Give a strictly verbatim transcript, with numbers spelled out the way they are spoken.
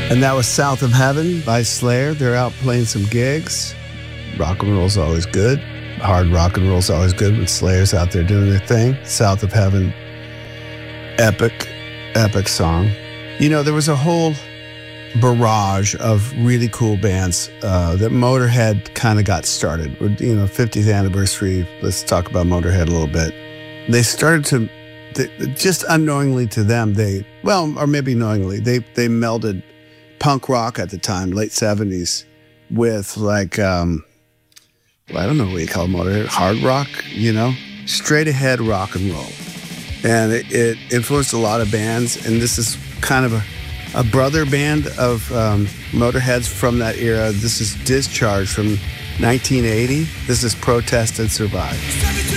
And that was South of Heaven by Slayer. They're out playing some gigs. Rock and roll's always good. Hard rock and roll's always good when Slayer's out there doing their thing. South of Heaven, epic, epic song. You know, there was a whole barrage of really cool bands uh, that Motorhead kind of got started. You know, fiftieth anniversary, let's talk about Motorhead a little bit. They started to, they, just unknowingly to them, they, well, or maybe knowingly, they, they melded punk rock at the time, late seventies, with like, um, well, I don't know what you call Motorhead, hard rock, you know, straight ahead rock and roll. And it, it influenced a lot of bands, and this is kind of a, a brother band of um, Motorheads from that era. This is Discharge from nineteen eighty. This is Protest and Survive.